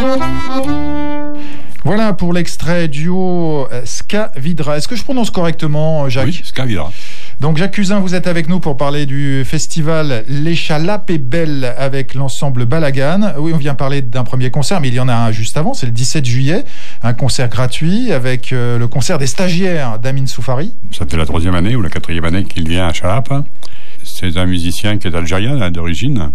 Voilà pour l'extrait duo Ska Vidra. Est-ce que je prononce correctement, Jacques ? Oui, Ska Vidra. Donc Jacques Cusin, vous êtes avec nous pour parler du festival Les Chalapes Belles avec l'ensemble Balagan. Oui, on vient parler d'un premier concert, mais il y en a un juste avant, c'est le 17 juillet, un concert gratuit avec le concert des stagiaires d'Amine Soufari. Ça fait la 3e année ou la 4e année qu'il vient à Chalapes. C'est un musicien qui est algérien d'origine.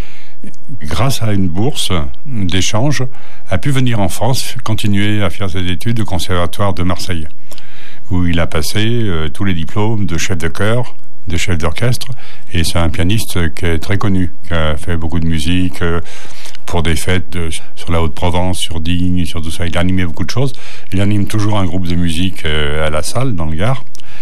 Grâce à une bourse d'échange, a pu venir en France continuer à faire ses études au Conservatoire de Marseille, où il a passé tous les diplômes de chef de chœur, de chef d'orchestre, et c'est un pianiste qui est très connu, qui a fait beaucoup de musique pour des fêtes sur la Haute-Provence, sur Digne, sur tout ça. Il a animé beaucoup de choses. Il anime toujours un groupe de musique à la salle, dans le Gard.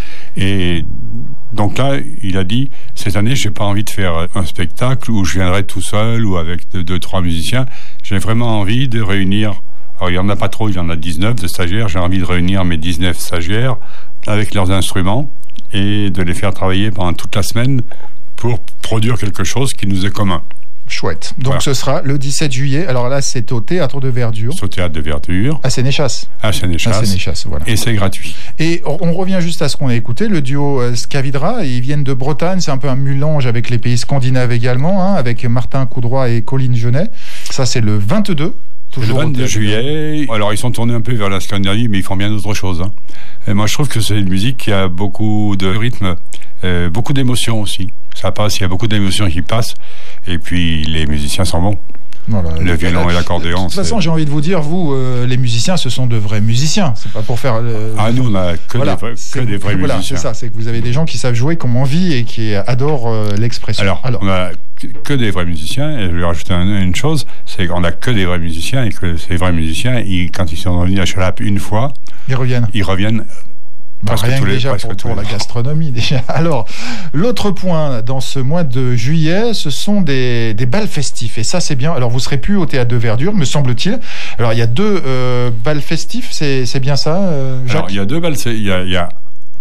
Et donc là, il a dit, cette année, j'ai pas envie de faire un spectacle où je viendrai tout seul ou avec 2-3 musiciens. J'ai vraiment envie de réunir, alors il y en a pas trop, il y en a 19 de stagiaires. J'ai envie de réunir mes 19 stagiaires avec leurs instruments et de les faire travailler pendant toute la semaine pour produire quelque chose qui nous est commun. Chouette. Donc voilà. Ce sera le 17 juillet. Alors là, c'est au Théâtre de Verdure. C'est au Théâtre de Verdure. À Sénéchas. À Sénéchas, voilà. Et c'est gratuit. Et on revient juste à ce qu'on a écouté, le duo Ska Vidra. Ils viennent de Bretagne. C'est un peu un mélange avec les pays scandinaves également, hein, avec Martin Coudroy et Colline Genet. Ça, c'est le 22. Le 22 juillet. Alors, ils sont tournés un peu vers la Scandinavie, mais ils font bien d'autres choses. Hein. Et moi, je trouve que c'est une musique qui a beaucoup de rythme, beaucoup d'émotions aussi. Ça passe, il y a beaucoup d'émotions qui passent. Et puis, les musiciens sont bons. Voilà, le violon et l'accordéon. De toute façon, j'ai envie de vous dire, vous, les musiciens, ce sont de vrais musiciens. C'est pas pour faire. Nous, on n'a que des vrais musiciens. C'est ça, c'est que vous avez des gens qui savent jouer comme on vit et qui adorent l'expression. Alors, on a que des vrais musiciens. Et je vais rajouter une chose, c'est qu'on n'a que des vrais musiciens et que ces vrais musiciens, quand ils sont venus à Chalapes une fois, ils reviennent. Rien que déjà pour la gastronomie déjà. Alors, l'autre point dans ce mois de juillet, ce sont des bals festifs. Et ça, c'est bien. Alors, vous serez plus au Théâtre de Verdure, me semble-t-il. Alors, il y a 2 bals festifs, c'est bien ça, Jacques ? Alors, il y a 2 balles. Il y a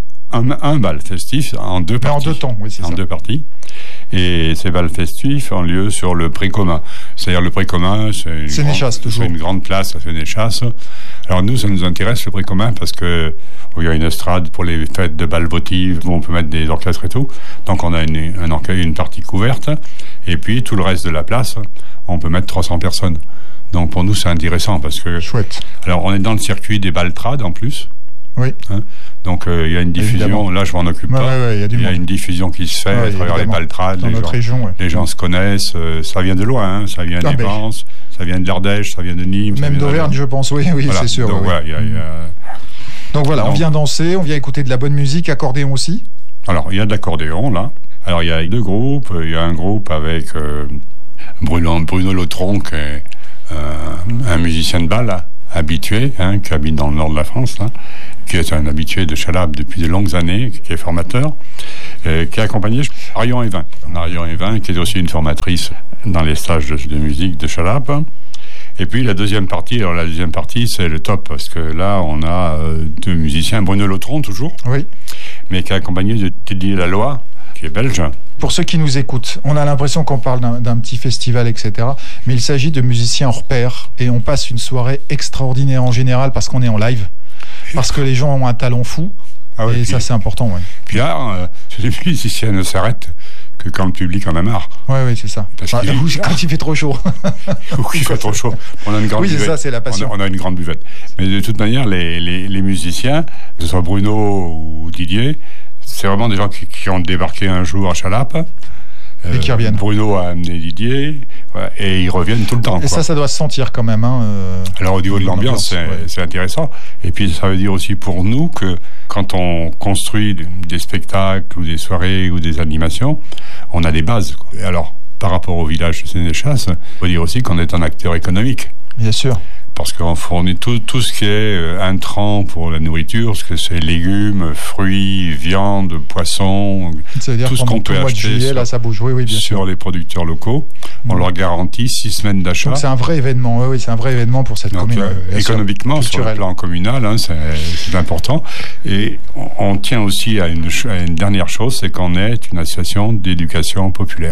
un bal festif en 2 parties. En 2 temps, oui, c'est ça. En 2 parties. Et ces bals festifs ont lieu sur le Pré commun. C'est-à-dire le Pré commun, c'est une grande place à Sénéchas. Alors nous, ça nous intéresse le Pré commun parce que il y a une estrade pour les fêtes de bal votives où on peut mettre des orchestres et tout. Donc on a une partie couverte. Et puis tout le reste de la place, on peut mettre 300 personnes. Donc pour nous, c'est intéressant parce que... Chouette. Alors on est dans le circuit des baltrades en plus. Oui. Hein, donc il y a une diffusion, évidemment. Là je m'en occupe pas. Il y a une diffusion qui se fait à travers les baltrades. Dans notre région, les gens se connaissent, ça vient de loin, hein, ça vient des Vence, ça vient de l'Ardèche, ça vient de Nîmes. Même d'Auvergne, je pense, oui, voilà. C'est sûr. Donc, donc voilà, on vient danser, on vient écouter de la bonne musique, accordéon aussi. Alors il y a de l'accordéon là. Alors il y a 2 groupes, il y a un groupe avec Bruno Lautron qui est un musicien de bal habitué, hein, qui habite dans le nord de la France, là, qui est un habitué de Chalapes depuis de longues années, qui est formateur, qui est accompagné Marion Evin, qui est aussi une formatrice dans les stages de musique de Chalapes. Et puis la deuxième partie, c'est le top, parce que là, on a 2 musiciens, Bruno Lautron toujours, oui, mais qui est accompagné de Didier Laloy, qui est belge. Pour ceux qui nous écoutent, on a l'impression qu'on parle d'un petit festival, etc. Mais il s'agit de musiciens hors pair et on passe une soirée extraordinaire en général parce qu'on est en live, parce que les gens ont un talent fou. Et ça, c'est important. Ouais. Puis là, les musiciens ne s'arrêtent que quand le public en a marre. Oui, c'est ça. Quand il fait trop chaud. Ou qu'il fait trop chaud. On a une grande buvette. C'est ça, c'est la passion. On a une grande buvette. Mais de toute manière, les musiciens, que ce soit Bruno ou Didier, c'est vraiment des gens qui ont débarqué un jour à Chalapes. Et qui reviennent. Bruno a amené Didier, et ils reviennent tout le temps. Et quoi. Ça doit se sentir quand même. Alors au niveau de l'ambiance, c'est intéressant. Et puis ça veut dire aussi pour nous que quand on construit des spectacles ou des soirées ou des animations, on a des bases. Quoi. Et alors, par rapport au village de Sénéchas, il faut dire aussi qu'on est un acteur économique. Bien sûr. Parce qu'on fournit tout ce qui est intrant pour la nourriture, ce que c'est légumes, fruits, viande, poissons, tout ce qu'on peut acheter juillet, là, ça bouge. Oui, bien sur sûr. Les producteurs locaux. On leur garantit 6 semaines d'achat. Donc c'est un vrai événement, c'est un vrai événement pour cette commune. Économiquement, sur le plan communal, hein, c'est important. Et on tient aussi à une dernière chose, c'est qu'on est une association d'éducation populaire.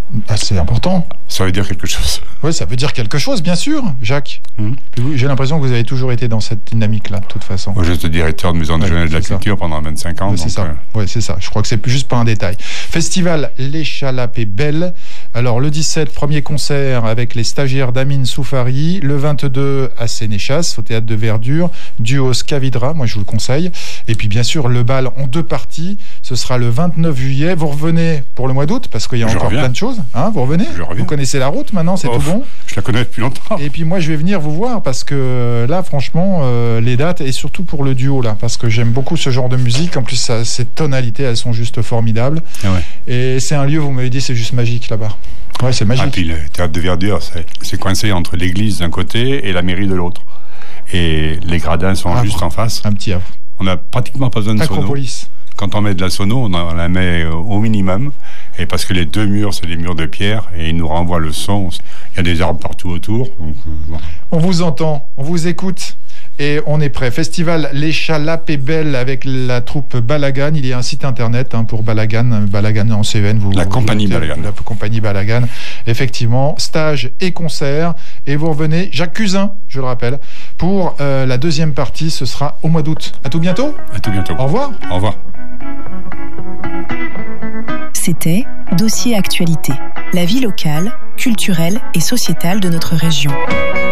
Ah, c'est important. Ça veut dire quelque chose. Oui, ça veut dire quelque chose, bien sûr, Jacques. J'ai l'impression que vous avez toujours été dans cette dynamique-là, de toute façon. Moi, j'étais directeur de maison de jeunesse de la culture pendant 25 ans. C'est ça. Oui, c'est ça. Je crois que c'est juste pas un détail. Festival L'Échalape est belle. Alors, le 17, premier concert avec les stagiaires d'Amine Soufari. Le 22, à Sénéchas, au Théâtre de Verdure. Duo Scavidra, moi, je vous le conseille. Et puis, bien sûr, le bal en 2 parties. Ce sera le 29 juillet. Vous revenez pour le mois d'août, parce qu'il y a encore plein de choses. Hein, vous revenez ? Vous connaissez la route maintenant, c'est tout bon ? Je la connais depuis longtemps. Et puis moi, je vais venir vous voir parce que là, franchement, les dates, et surtout pour le duo, là, parce que j'aime beaucoup ce genre de musique. En plus, ces tonalités, elles sont juste formidables. Et c'est un lieu, vous m'avez dit, c'est juste magique là-bas. Ouais, c'est magique. Ah, puis le Théâtre de Verdure, c'est coincé entre l'église d'un côté et la mairie de l'autre. Et les gradins sont juste en face. Un petit havre. On n'a pratiquement pas besoin de sono. Quand on met de la sono, on la met au minimum. Et parce que les 2 murs, c'est des murs de pierre, et ils nous renvoient le son. Il y a des arbres partout autour. Donc, On vous entend, on vous écoute. Et on est prêt. Festival L'Échalape est belle avec la troupe Balagan. Il y a un site internet pour Balagan en CEN. La compagnie Balagan. La compagnie Balagan. Effectivement, stage et concert. Et vous revenez, Jacques Cusin, je le rappelle, pour la deuxième partie. Ce sera au mois d'août. À tout bientôt. À tout bientôt. Au revoir. Au revoir. C'était Dossier Actualité, la vie locale, culturelle et sociétale de notre région.